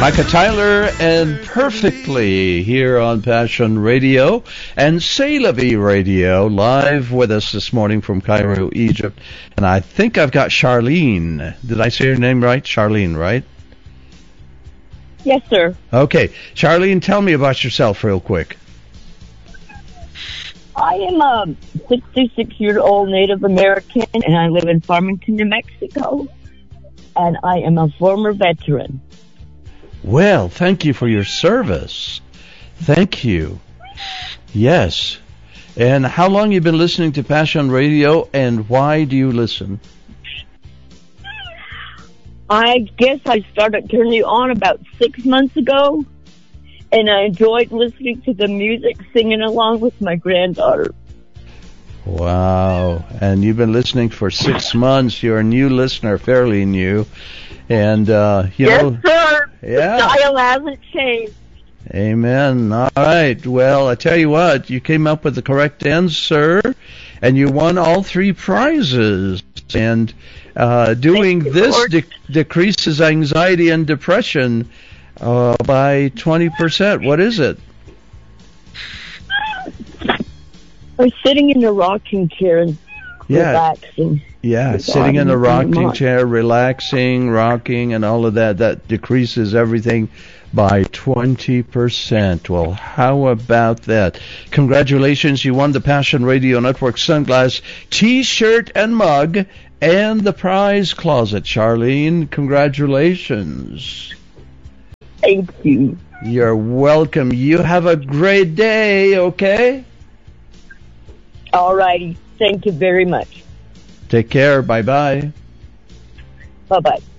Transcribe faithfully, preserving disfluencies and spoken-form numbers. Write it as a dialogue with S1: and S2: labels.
S1: Micah Tyler and Perfectly here on Passion Radio and C'est La Vie Radio, live with us this morning from Cairo, Egypt. And I think I've got Charlene. Did I say your name right? Charlene, right?
S2: Yes, sir.
S1: Okay. Charlene, tell me about yourself real quick.
S2: I am a sixty-six-year-old Native American, and I live in Farmington, New Mexico. And I am a former veteran.
S1: Well, thank you for your service. Thank you. Yes. And how long have you been listening to Passion Radio, and why do you listen?
S2: I guess I started turning it on about six months ago, and I enjoyed listening to the music, singing along with my granddaughter.
S1: Wow. And you've been listening for six months. You're a new listener, fairly new. And, uh, you
S2: yes,
S1: know.
S2: sir.
S1: Yeah.
S2: The dial hasn't changed.
S1: Amen. All right. Well, I tell you what, you came up with the correct answer, and you won all three prizes. And uh, doing
S2: you,
S1: this
S2: Lord.
S1: de- decreases anxiety and depression uh, by twenty percent. What is it?
S2: I'm sitting in a rocking chair and
S1: Yeah.
S2: relaxing.
S1: Yeah,
S2: With
S1: sitting in
S2: God
S1: a
S2: in my
S1: rocking
S2: mind.
S1: chair, relaxing, rocking, and all of that, that decreases everything by twenty percent. Well, how about that? Congratulations, you won the Passion Radio Network Sunglass T-shirt and mug and the prize closet, Charlene. Congratulations.
S2: Thank you.
S1: You're welcome. You have a great day, okay?
S2: All righty. Thank you very much.
S1: Take care. Bye-bye.
S2: Bye-bye.